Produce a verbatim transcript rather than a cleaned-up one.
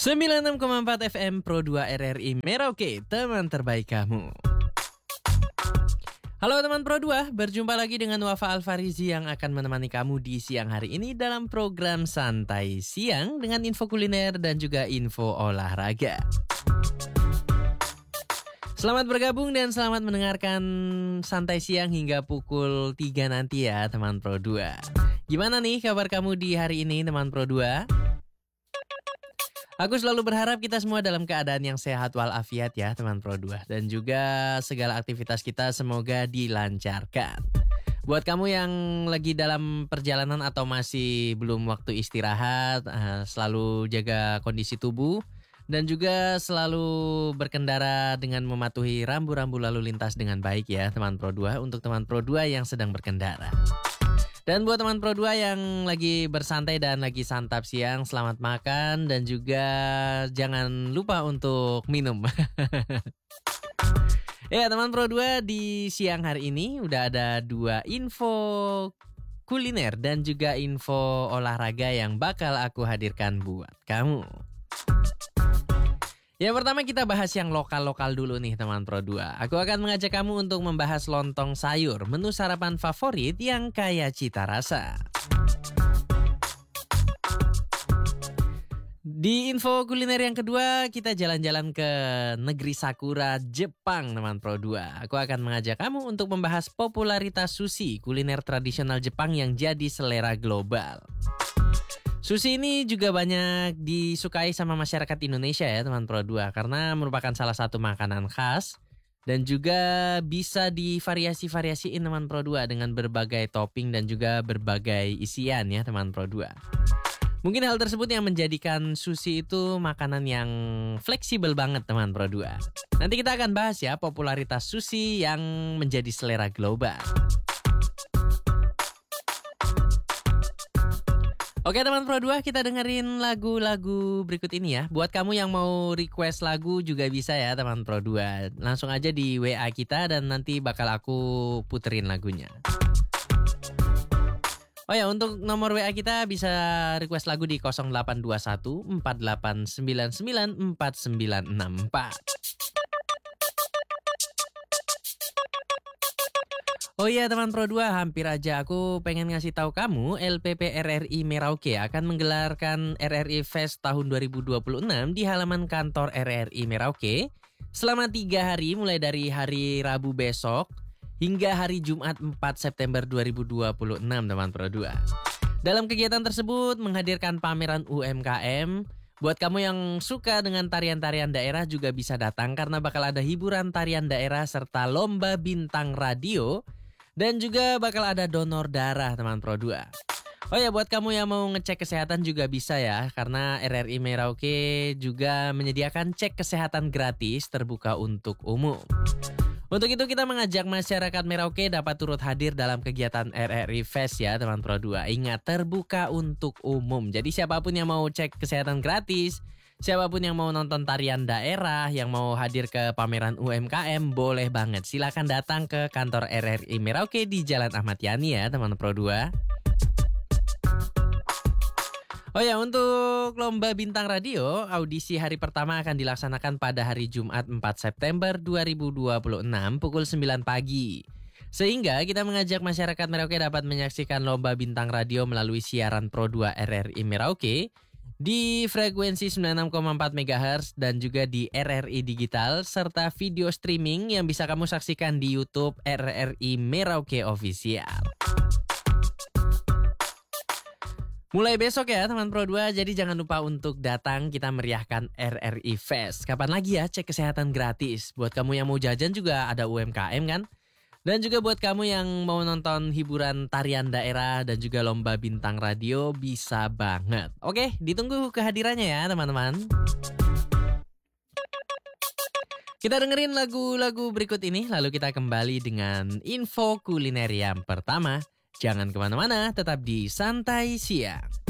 sembilan puluh enam koma empat F M Pro dua R R I Merauke, teman terbaik kamu. Halo teman Pro dua, berjumpa lagi dengan Wafa Alfarizi yang akan menemani kamu di siang hari ini dalam program Santai Siang dengan info kuliner dan juga info olahraga. Selamat bergabung dan selamat mendengarkan Santai Siang hingga pukul tiga nanti ya teman Pro dua. Gimana nih kabar kamu di hari ini teman Pro dua? Aku selalu berharap kita semua dalam keadaan yang sehat walafiat ya teman Pro dua. Dan juga segala aktivitas kita semoga dilancarkan. Buat kamu yang lagi dalam perjalanan atau masih belum waktu istirahat, selalu jaga kondisi tubuh. Dan juga selalu berkendara dengan mematuhi rambu-rambu lalu lintas dengan baik ya teman Pro dua. Untuk teman Pro dua yang sedang berkendara. Dan buat teman Pro dua yang lagi bersantai dan lagi santap siang, selamat makan dan juga jangan lupa untuk minum. Ya teman Pro dua, di siang hari ini udah ada dua info kuliner dan juga info olahraga yang bakal aku hadirkan buat kamu. Ya pertama kita bahas yang lokal-lokal dulu nih teman Pro dua. Aku akan mengajak kamu untuk membahas lontong sayur, menu sarapan favorit yang kaya cita rasa. Di info kuliner yang kedua, kita jalan-jalan ke negeri Sakura, Jepang teman Pro dua. Aku akan mengajak kamu untuk membahas popularitas sushi, kuliner tradisional Jepang yang jadi selera global. Sushi ini juga banyak disukai sama masyarakat Indonesia ya teman Pro dua karena merupakan salah satu makanan khas dan juga bisa divariasi-variasiin teman Pro dua dengan berbagai topping dan juga berbagai isian ya teman Pro dua. Mungkin hal tersebut yang menjadikan sushi itu makanan yang fleksibel banget teman Pro dua. Nanti kita akan bahas ya popularitas sushi yang menjadi selera global. Oke teman Pro dua, kita dengerin lagu-lagu berikut ini ya. Buat kamu yang mau request lagu juga bisa ya teman Pro dua. Langsung aja di W A kita dan nanti bakal aku puterin lagunya. Oh ya, untuk nomor W A kita bisa request lagu di nol delapan dua satu empat delapan sembilan sembilan empat sembilan enam empat. Oh iya teman Pro dua, hampir aja aku pengen ngasih tahu kamu L P P R R I Merauke akan menggelarkan R R I Fest tahun dua ribu dua puluh enam di halaman kantor R R I Merauke selama tiga hari mulai dari hari Rabu besok hingga hari Jumat empat September dua ribu dua puluh enam teman Pro dua. Dalam kegiatan tersebut menghadirkan pameran U M K M. Buat kamu yang suka dengan tarian-tarian daerah juga bisa datang karena bakal ada hiburan tarian daerah serta lomba bintang radio. Dan juga bakal ada donor darah teman Pro dua. Oh ya buat kamu yang mau ngecek kesehatan juga bisa ya. Karena R R I Merauke juga menyediakan cek kesehatan gratis terbuka untuk umum. Untuk itu kita mengajak masyarakat Merauke dapat turut hadir dalam kegiatan R R I Fest ya teman Pro dua. Ingat terbuka untuk umum. Jadi siapapun yang mau cek kesehatan gratis, siapapun yang mau nonton tarian daerah, yang mau hadir ke pameran U M K M, boleh banget. Silakan datang ke kantor R R I Merauke di Jalan Ahmad Yani ya teman Pro dua. Oh ya, untuk lomba bintang radio, audisi hari pertama akan dilaksanakan pada hari Jumat empat September dua ribu dua puluh enam pukul sembilan pagi. Sehingga kita mengajak masyarakat Merauke dapat menyaksikan lomba bintang radio melalui siaran Pro dua R R I Merauke di frekuensi sembilan puluh enam koma empat megahertz dan juga di R R I Digital serta video streaming yang bisa kamu saksikan di YouTube R R I Merauke Official. Mulai besok ya teman Pro dua, jadi jangan lupa untuk datang kita meriahkan R R I Fest. Kapan lagi ya cek kesehatan gratis? Buat kamu yang mau jajan juga ada U M K M kan? Dan juga buat kamu yang mau nonton hiburan tarian daerah dan juga lomba bintang radio bisa banget. Oke, ditunggu kehadirannya ya teman-teman. Kita dengerin lagu-lagu berikut ini, lalu kita kembali dengan info kuliner yang pertama. Jangan kemana-mana, tetap di Santai Siang.